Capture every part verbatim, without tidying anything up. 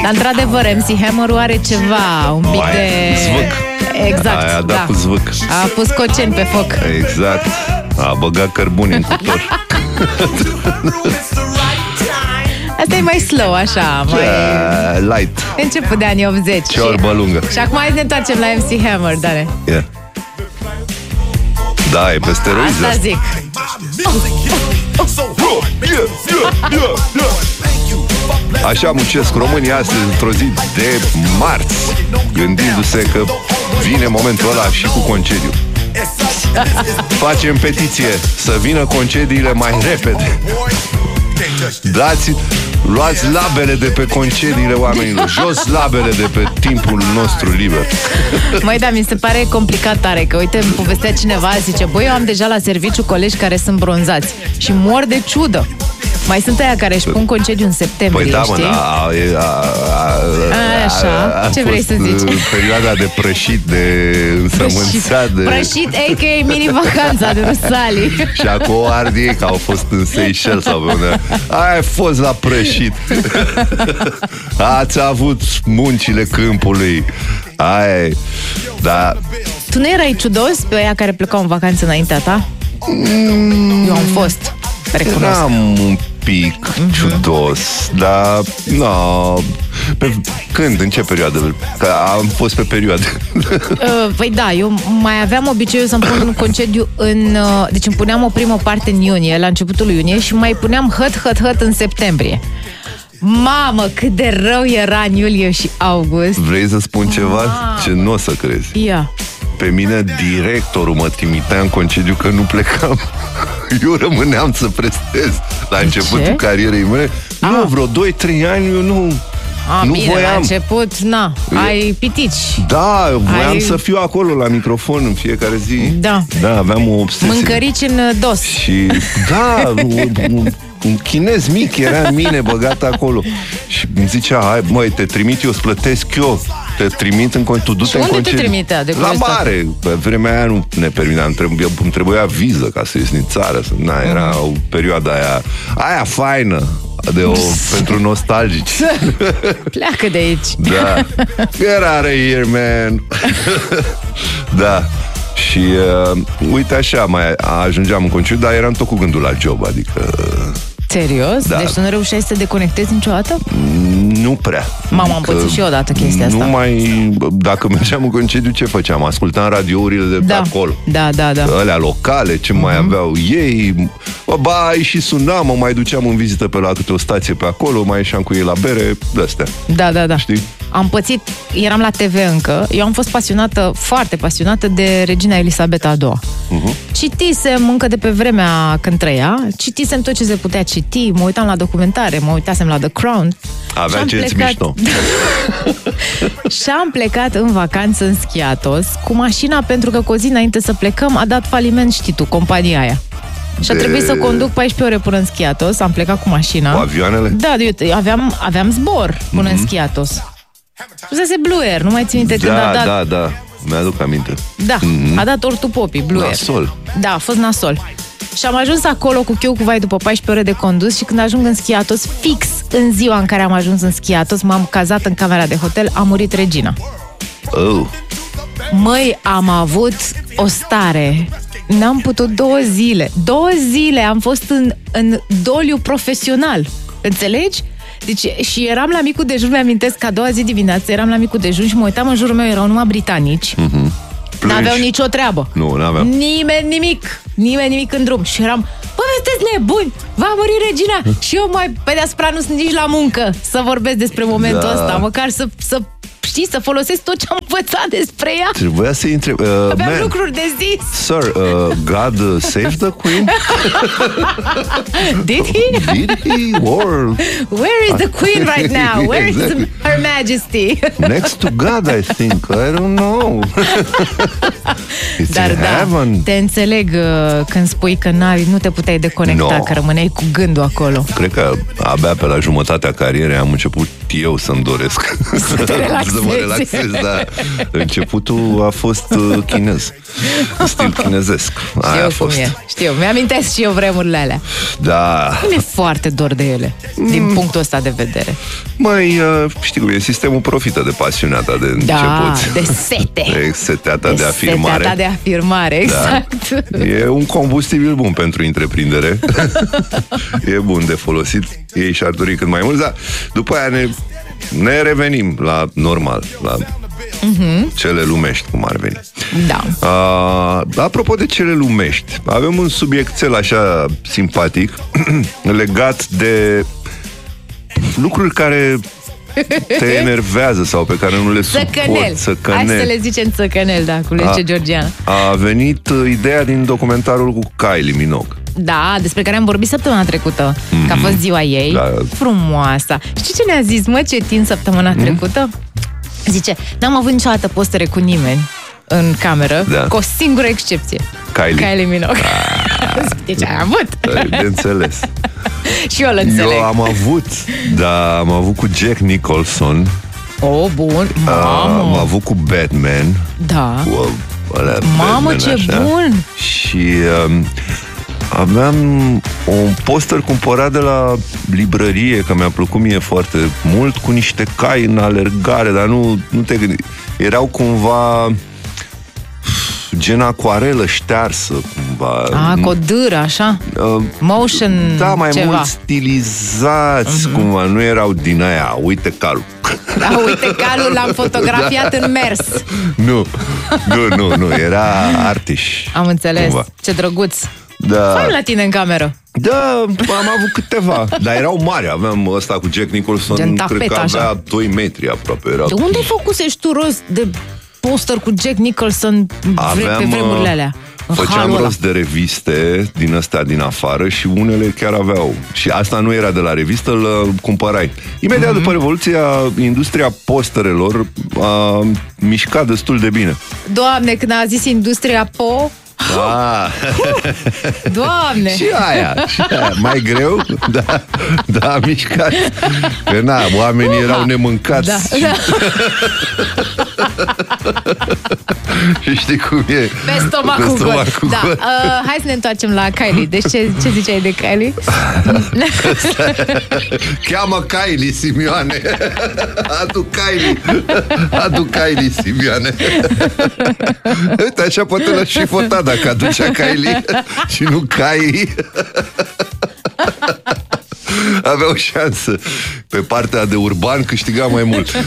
Dar într-adevăr M C Hammer are ceva, un pic de... Zvâc. Exact, Aia a dat da. cu zvâc. A pus coceni pe foc. Exact. A băgat cărbune în cuptor. Asta e mai slow, așa, mai... Yeah, light. Început de anii optzeci. Ciorbă lungă. Și acum hai să ne întoarcem la M C Hammer, Dane. Yeah. Da, e pe steroizi Asta asta. zic. Așa muncesc românii astăzi într-o zi de marți, gândindu-se că vine momentul ăla și cu concediu. Facem petiție să vină concediile mai repede. Dați, luați labele de pe concediile oamenilor, jos labele de pe timpul nostru liber. Măi, da, mi se pare complicat tare. Că uite, îmi povestea cineva, zice: băi, eu am deja la serviciu colegi care sunt bronzați și mor de ciudă. Mai sunt aia care își pun concediu în septembrie, Păi da, mă, știi? da, a, a, a, Așa, a, a ce vrei să fost zici? perioada de prășit, de însămânțat, de... Prășit, a k a mini-vacanța de Rusali. Și acolo arde ei că au fost în Seychelles sau pe unde. Aia a fost la prășit. Ați avut muncile câmpului. Aia e. Da. Tu nu erai ciudos pe aia care plecau în vacanță înaintea ta? Mm. Eu am fost, recunosc. Eram un pic mm-hmm. ciudos, dar no, pe, când? În ce perioadă? Că am fost pe perioade. Uh, păi da, eu mai aveam obiceiul să-mi pun un concediu în... Uh, deci îmi puneam o primă parte în iunie, la începutul lui iunie, și mai puneam hăt, hăt, hăt în septembrie. Mamă, cât de rău era în iulie și august. Vrei să spun ceva? Mamă. Ce nu o să crezi. Ia. Pe mine directorul mă trimitea în concediu că nu plecam. Eu rămâneam să prestez la începutul ce? carierei mele. Ah. Nu, vreo doi trei ani eu nu, A, nu bine, voiam. la început, na, ai pitici. Da, voiam Ai- să fiu acolo la microfon în fiecare zi. Da. Da, aveam o obsesie. Mâncărici în uh, dos. Și da, un, un, un chinez mic era în mine băgat acolo. Și îmi zicea: hai, măi, te trimit eu, îți plătesc eu. Te trimit în concediu. Tu du-te Și în unde te concediu. trimitea, de La curiozitate? mare. Pe vremea aia nu ne permitea. Îmi trebuia, îmi trebuia viză ca să ies din țară. Na, era o perioada aia aia faină de o, pentru nostalgici. Pleacă de aici. Da. Get out of here, man. Da. Și uh, uite așa, mai ajungeam în concediu, dar eram tot cu gândul la job, adică Serios? Da. Deci tu nu reușeai să te deconectezi niciodată? nu prea. Mama, am Adică pățit și eu odată chestia nu asta. mai, dacă mergeam în concediu, ce făceam? Ascultam radiourile de pe Da, acolo. da, da, da. Alea locale, ce mm-hmm. mai aveau ei. Ba, și sunam, mă mai duceam în vizită pe la câte o stație pe acolo, mai ieșeam cu ei la bere, de-astea. Da, da, da. Știi? Am pățit, eram la T V încă, eu am fost pasionată, foarte pasionată de regina Elisabeta a doua. Uh-huh. Citisem încă de pe vremea când trăia, citisem tot ce se putea citi, mă uitam la documentare, mă uitasem la The Crown. Avea ce-ți mișto. Și am plecat în vacanță în Schiatos cu mașina, pentru că cu o zi înainte să plecăm a dat faliment, știi tu, compania aia. Și a De... trebuit să conduc paisprezece ore până în Schiatos, am plecat cu mașina. Cu avioanele? Da, eu aveam, aveam zbor până mm-hmm. în Schiatos. Fusese Blue Air, nu mai țin minte Da, când a dat. da, da, mi-aduc aminte. Da, mm-hmm. a dat ortupopii, Blue Air. Nasol. Da, a fost nasol. Și am ajuns acolo cu chiu cu vai după paisprezece ore de condus și când ajung în Schiatos, fix în ziua în care am ajuns în Schiatos, m-am cazat în camera de hotel, a murit regina. Oh. Măi, am avut o stare. N-am putut două zile. Două zile am fost în, în doliu profesional. Înțelegi? Deci, și eram la micul dejun, mi-amintesc că a doua zi dimineață eram la micul dejun și mă uitam în jurul meu, erau numai britanici. Mm-hmm. N-aveau nicio treabă. Nu, n-aveau. Nimeni nimic. Nimeni nimic în drum. Și eram: bă, sunteți nebuni, va muri regina. Și eu mai pe deasupra nu sunt nici la muncă să vorbesc despre momentul Da. ăsta. Măcar să, să știi, să folosesc tot ce am învățat despre ea. Trebuia să intre... Uh, Aveam man, lucruri de zis. Sir, uh, God uh, saved the Queen? Did he? Did he? Or... Where is the Queen right now? Where is Exactly. Her Majesty? Next to God, I think. I don't know. It's Dar in da, heaven. te înțeleg uh, când spui că n-ai, nu te puteai deconecta, No. că rămâneai cu gândul acolo. Cred că abia pe la jumătatea carierei am început eu să-mi doresc să, să mă relaxez, dar începutul a fost chinez, stil chinezesc. Aia Știu a fost. cum e, știu, mi-amintesc și eu vremurile alea. Da. Mi-e foarte dor de ele, din mm. punctul ăsta de vedere. Mai, știi cum e, sistemul profită de pasiunea ta de da, început. de sete. De setea ta de, de afirmare. Setea ta de afirmare, exact. Da. E un combustibil bun pentru întreprindere. E bun de folosit. Ei și-ar dori cât mai mult, dar după aia ne, ne revenim la normal, la uh-huh. cele lumești, cum ar veni. Da. Uh, apropo de cele lumești, avem un subiectel așa simpatic legat de lucruri care te enervează sau pe care nu le Țăcănel. suport. Hai să le zicem țăcănel, da, cu Lece Georgiana. A venit ideea din documentarul cu Kylie Minogue. Da, despre care am vorbit săptămâna trecută, mm-hmm. că a fost ziua ei. Da. Frumoasă. Știi ce ne-a zis, mă, Cetin, săptămâna mm-hmm. trecută? Zice, n-am avut niciodată postere cu nimeni în cameră, da. Cu o singură excepție. Kylie. Kylie Minogue. Știi ce ai avut? De înțeles. Și eu îl înțeleg. Eu am avut, da, am avut cu Jack Nicholson. Oh, bun. Mamă. Am avut cu Batman. Da. Cu ăla, mamă, Batman, ce așa. bun. Și um, aveam un poster cumpărat de la librărie, că mi-a plăcut mie foarte mult, cu niște cai în alergare, dar nu, nu te gândi. Erau cumva gen acuarelă ștearsă, cumva. A, cu o dâră, așa? Uh, Motion Da, mai ceva. mult stilizați, uh-huh. cumva. Nu erau din aia, uite calul. Da, uite calul, l-am fotografiat da. În mers. Nu, nu, nu, nu, era artiș. Am înțeles, cumva. Ce drăguț. Da. Fai la tine în cameră. Da, am avut câteva. Dar erau mari, aveam ăsta cu Jack Nicholson, gen tapet, cred că avea așa. doi metri aproape. Era... De unde făcusești tu rost de poster cu Jack Nicholson aveam, pe vremurile alea? Făceam rost de reviste din astea din afară și unele chiar aveau. Și asta nu era de la revistă, îl cumpărai. Imediat mm-hmm. după Revoluția, industria posterelor a mișcat destul de bine. Doamne, când a zis industria po... Ah. Doamne! Și aia, și aia. Mai greu, da, da, a mișcat. Că na, oamenii erau nemâncați. Da, și... da. Și știi cum e? Pe stomacul, Pe stomacul da. Uh, hai să ne întoarcem la Kylie. Deci ce, ce ziceai de Kylie? Cheamă Kylie, Simioane. Adu Kylie. Adu Kylie, Simioane. Uite, așa poate l-aș și vota dacă aducea Kylie și nu Kylie. Avea o șansă. Pe partea de urban câștiga mai mult.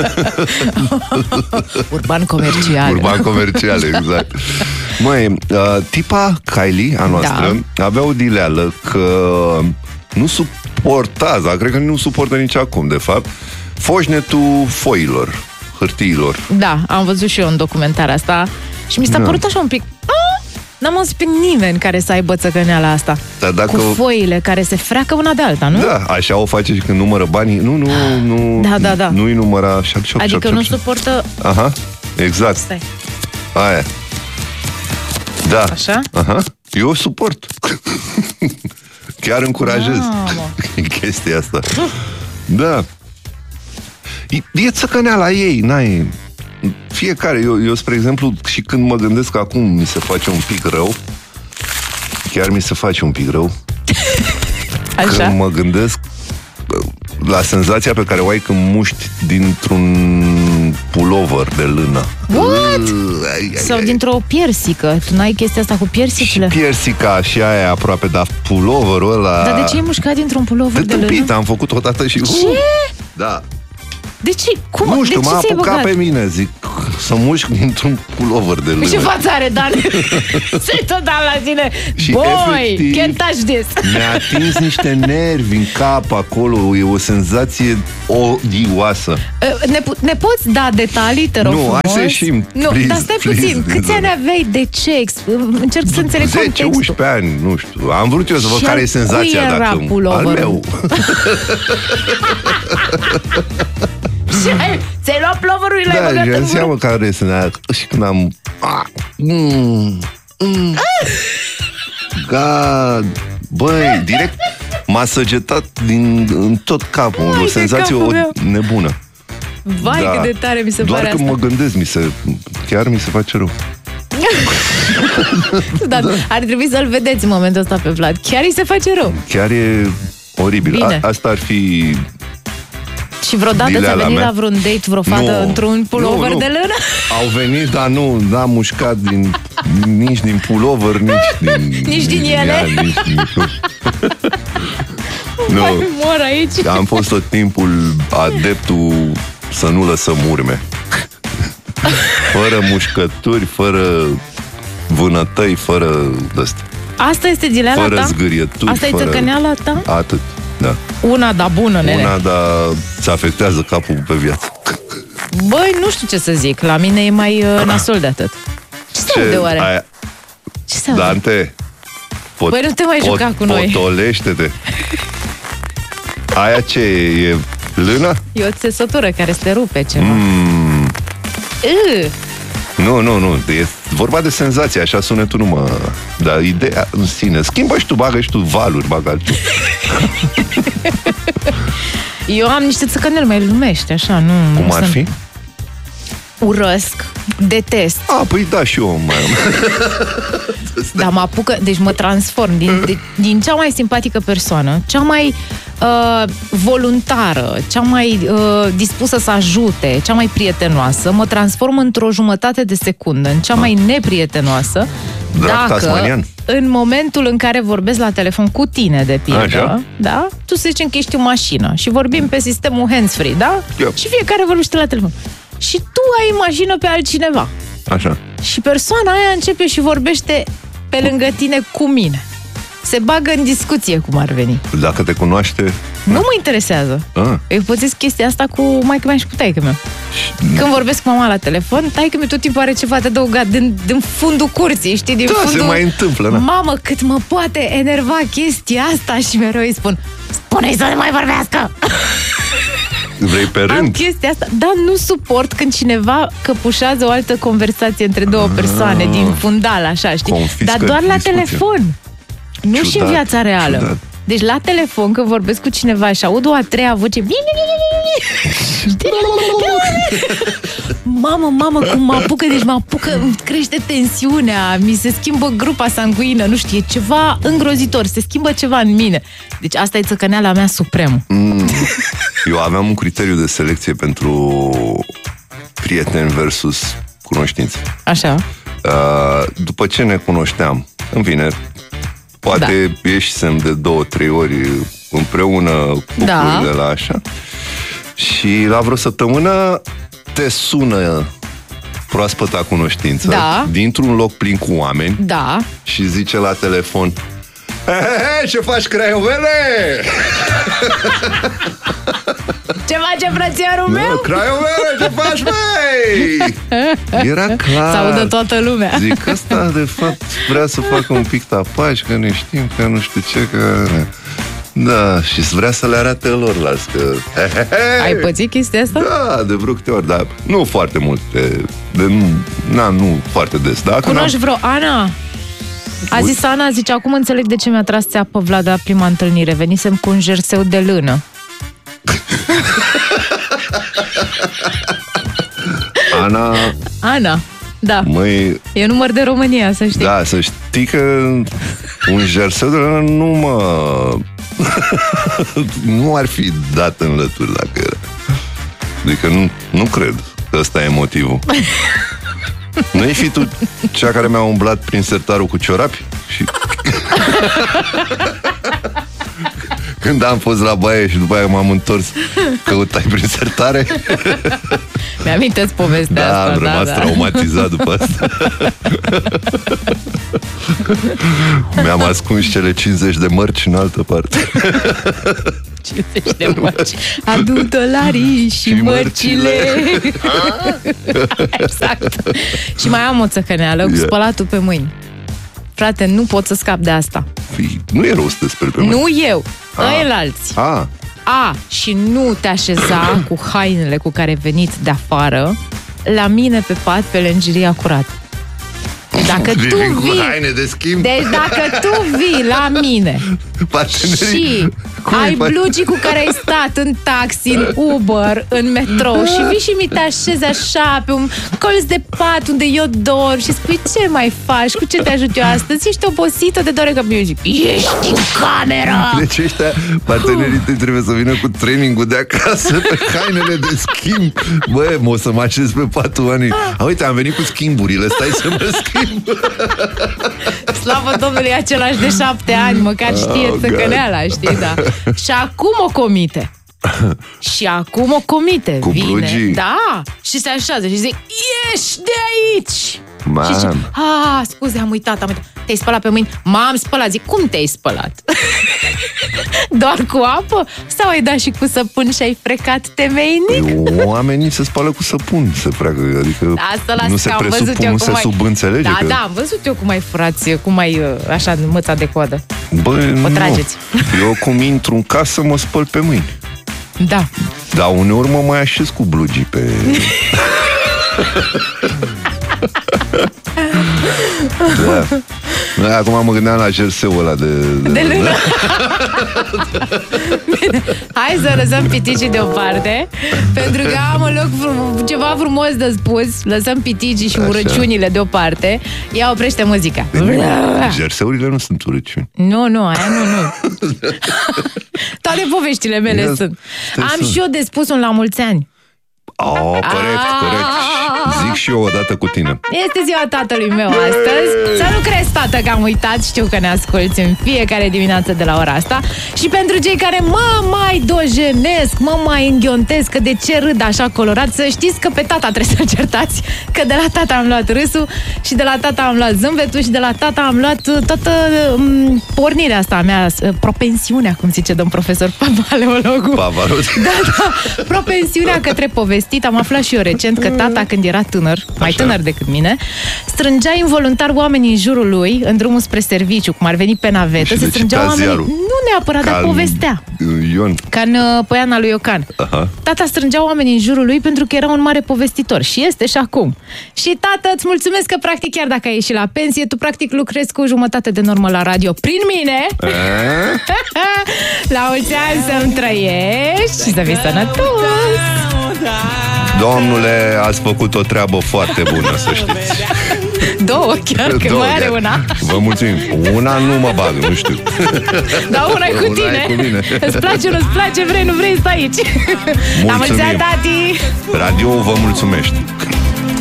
Urban comercial. Urban comercial, exact. Măi, tipa Kylie, a noastră, da. Avea o dileală că nu suporta, dar cred că nu suportă nici acum, de fapt, foșnetul foilor, hârtiilor. Da, am văzut și eu în documentar asta și mi s-a da. părut așa un pic... N-am auzit pe nimeni care să aibă țăcăneala asta. Dar dacă... Cu foile care se freacă una de alta, nu? Da, așa o face și când numără banii. Nu, nu, nu. Da, da, da. Nu-i număra șap, șap, adică șap, nu șap, suportă... Aha, exact. Stai. Aia. Da. Așa? Aha. Eu suport. Chiar încurajez chestia asta. Da. E, e țăcăneala ei, n-ai... Fiecare, eu, eu, spre exemplu, și când mă gândesc că acum mi se face un pic rău, chiar mi se face un pic rău. Așa? Când mă gândesc la senzația pe care o ai când muști dintr-un pulover de lână. What? Ai, ai, Sau ai. dintr-o piersică. Tu n-ai chestia asta cu piersicile? Și piersica și aia aproape, dar puloverul ăla... Dar de ce ai mușcat dintr-un pulover de, de lână? Am făcut odată și... Ce? Da. De ce? Cum? Nu știu, de ce m-a apucat pe mine, zic, să mușc dintr-un pulover de lână. Ce față are, Dan? Se tot da la tine. Și boy, can't touch this. Mi-a atins niște nervi în cap acolo, e o senzație odioasă. Ne, ne poți da detalii, te rog Nu, frumos? hai să ieșim. Nu, please, dar stai please, puțin, câți ani aveai, de ce? Încerc să înțeleg zece, contextul. unsprezece ani, nu știu. Am vrut eu să văd care e senzația. Cui era dacă... puloverul? Al meu. Și ai, ți-ai luat ploverul, l-ai da, băgat în gură? Seama care este. Și când am... Ah, mm, mm. God. Băi, direct... M-a săgetat din, în tot capul. Vai, o senzație o nebună. Vai, da. Cât de tare mi se Doar pare când asta. mă gândesc, mi se, chiar mi se face rău. Dar da. Ar trebui să-l vedeți în momentul ăsta pe Vlad. Chiar îi se face rău. Chiar e oribil. A, asta ar fi... Și vreodată ți-a venit mea? La vreun date vreo fată nu, într-un pullover de lână? Au venit, dar nu, n-am mușcat din, nici din pullover, nici din... nici din ele? Ea, nici din... Nu. Mai mor aici. Am fost tot timpul adeptul să nu lăsăm urme. Fără mușcături, fără vânătăi, fără ăsta. Asta este dileala fără ta? Zgârieturi, asta fără... e țăcăneala ta? Atât, da. Una, da, bună, nene. Una, da, ți afectează capul pe viață. Băi, nu știu ce să zic. La mine e mai uh, nasol de atât. Ce se aude oare? Aia... Ce se aude? Dante, pot, Băi, nu te mai juca cu noi. Potolește-te. Aia ce e? E lână? E o țesătură care se rupe ceva. Mm. Uh. Nu, nu, nu. E vorba de senzație. Așa sunetul nu mă... Dar ideea în sine. Schimbă și tu, bagă și tu valuri, bagă tu. Eu am niște țăcăneli mai lumești, așa, nu... Cum nu ar sunt... fi? Urăsc, detest. A, păi da, și eu mai am. Dar mă apucă, deci mă transform din, de, din cea mai simpatică persoană, cea mai uh, voluntară, cea mai uh, dispusă să ajute, cea mai prietenoasă, mă transform într-o jumătate de secundă, în cea mai neprietenoasă, Drag dacă tasmanian. În momentul în care vorbesc la telefon cu tine, de pildă, da? Tu să zicem că ești în mașină și vorbim pe sistemul hands-free, da? Yep. Și fiecare vorbește la telefon. Și tu ai imagină pe altcineva. Așa. Și persoana aia începe și vorbește pe lângă tine cu mine. Se bagă în discuție, cum ar veni. Dacă te cunoaște... Nu mă interesează. Ah. Eu pățesc chestia asta cu maică mea și cu taică mea. Când vorbesc cu mama la telefon, taică mea tot timpul are ceva de adăugat din, din fundul curții, știi? Din da, fundul... se mai întâmplă, na. Mamă, cât mă poate enerva chestia asta. Și mereu îi spun, spune-i să nu mai vorbească. Vrei pe rând? Am chestia asta, dar nu suport când cineva căpușează o altă conversație între două persoane ah, din fundal, așa, știi? Dar doar la discuție. Telefon. Nu ciudat, și în viața reală. Ciudat. Deci la telefon, când vorbesc cu cineva și aud o a treia voce, mamă, mamă, cum mă apucă, deci mă apucă, îmi crește tensiunea, mi se schimbă grupa sanguină, nu știu, e ceva îngrozitor, se schimbă ceva în mine. Deci asta e țăcăneala mea supremă. Mm. Eu aveam un criteriu de selecție pentru prieteni versus cunoștințe. Așa. Uh, după ce ne cunoșteam, în fine, poate da. ieșisem de două, trei ori împreună cupurile da. la așa. Și la vreo săptămână te sună proaspăta cunoștință da. dintr-un loc plin cu oameni da. și zice la telefon: he, he, he, ce faci, craiovele? Ce face, frățiorul meu? Craiovele, ce faci, măi? Era clar. S-audă toată lumea. Zic, ăsta de fapt vrea să facă un pic tapaci, că ne știm, că nu știu ce, că... Da, și vrea să le arate lor las că... He, he, he. Ai pățit chestia asta? Da, de vreo câte ori, dar nu foarte multe. De, nu, na, nu foarte des. Da, cunoști vreo Ana? A zis Ana, zice, acum înțeleg de ce mi-a tras țeapă Vlad la prima întâlnire. Venisem cu un jerseu de lână. Ana... Ana, da. Măi... E număr de România, să știi. Da, să știi că un jerseu de lână nu mă... nu ar fi dat în lături dacă era. Adică nu, nu cred că ăsta e motivul. Nu-i fi tu cea care mi-a umblat prin sertarul cu ciorapi? Și... Când am fost la baie și după aia m-am întors, căutai prin sertare? Mi-amintesc povestea da, asta. Am rămas da, traumatizat da. după asta. Mi-am ascuns cele cincizeci de mărci în altă parte. cincizeci de mărci. Adu dolarii și, și mărcile. Exact. Și mai am o țăcăneală cu yeah. spălatul pe mâini. Frate, nu pot să scap de asta. Fii, nu e rău să te speli pe mâini. Nu eu, ăilalți. A. A, și nu te așeza cu hainele cu care veniți de afară la mine pe pat pe lenjeria curată. Dacă tu vii cu vii, haine de schimb. deci dacă tu vii la mine și ai blugi cu care ai stat în taxi, în Uber, în metrou și vii și mi te așezi așa pe un colț de pat unde eu dorm și spui ce mai faci, cu ce te ajut eu astăzi, ești obosită, te doare capul, eu zic, ești în cameră! Deci ăștia, partenerii tăi trebuie să vină cu trainingul de acasă pe hainele de schimb. Băi, mă o să mă așez pe patul Ani. A, uite, am venit cu schimburile, stai să mă schimb. Slavă Domnului, același de șapte ani, măcar știe oh, țăcăneala, știi, da. Și acum o comite. Și acum o comite. Cu vine, blugii. da, și se așează și zic, ieși de aici! Mam. Și zice, a, scuze, am uitat, am uitat. Te-ai spălat pe mâini? M-am spălat. Zic, cum te-ai spălat? Doar cu apă? Sau ai dat și cu săpun și ai frecat temeinic? Oamenii se spală cu săpun, se freacă, adică asta nu se presupun, nu se ai... subînțelege. Da, că... da, am văzut eu cum ai furați, cum ai așa mâța de coadă. Băi, o trageți. Nu. Eu cum intru în casă mă spăl pe mâini. Da. Dar uneori mă mai așez cu blugii pe... Da. Acum mă gândeam la jerseul ăla de... De, de lână. Bine, hai să lăsăm piticii deoparte, pentru că am un loc frum- ceva frumos de spus. Lăsăm piticii și urăciunile deoparte. Ia oprește muzica. Jerseurile nu sunt urăciuni. Nu, nu, aia nu, nu. Toate poveștile mele Ia, sunt. Am și eu de spus un la mulți ani. Oh, corect, corect. Zic și eu odată cu tine. Este ziua tatălui meu astăzi. Să nu crezi, tată, că am uitat. Știu că ne asculți în fiecare dimineață de la ora asta. Și pentru cei care mă mai dojenesc, mă mai înghiontesc, că de ce râd așa colorat, să știți că pe tata trebuie să-l certați. Că de la tata am luat râsul și de la tata am luat zâmbetul și de la tata am luat toată um, pornirea asta a mea, propensiunea, cum zice domn profesor Pavaleologul. Pavarot. Da, da, propensiunea către povestit. Am aflat și eu recent că tata, când era tânăr, mai Așa. tânăr decât mine, strângea involuntar oamenii în jurul lui, în drumul spre serviciu, cum ar veni pe navetă, se strângeau oamenii, ziarul. Nu neapărat, dar povestea. Ion. Ca în uh, Poiana lui Iocan. Aha. Tata strângea oamenii în jurul lui pentru că era un mare povestitor. Și este și acum. Și tată, îți mulțumesc că practic, chiar dacă ai ieșit la pensie, tu practic lucrezi cu jumătate de normă la radio prin mine. La mulți ani să-mi trăiești și să fii sănătos. Domnule, ați făcut o treabă foarte bună, să știți. Două, chiar, că Două, mai are chiar. una. Vă mulțumim. Una nu mă bag, nu știu. Dar una e cu Una tine. e cu mine. Îți place, nu-ți place, vrei, nu vrei, stai aici. La mulți ani, tati! Radio vă mulțumește.